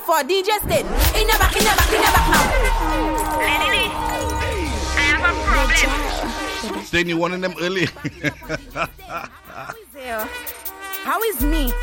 for DJ Stain. In the back now. Lady, I have a problem. Stain, you wanted them early. How is me?